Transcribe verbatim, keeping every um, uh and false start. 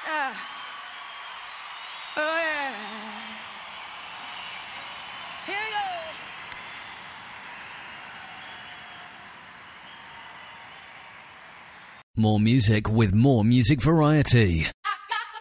Yeah. Oh, yeah. Here we go. More music with more music variety.